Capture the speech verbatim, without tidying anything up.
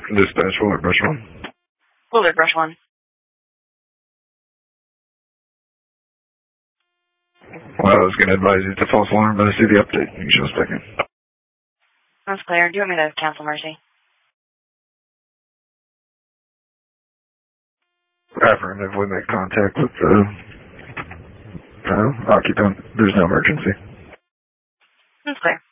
Dispatch, Willard Brush one. Willard Brush one. Well, I was going to advise you it's a false alarm, but I see the update. You can show us back in. That's clear. Do you want me to cancel Mercy? Affirmative, we make contact with the uh, occupant. There's no emergency. That's clear.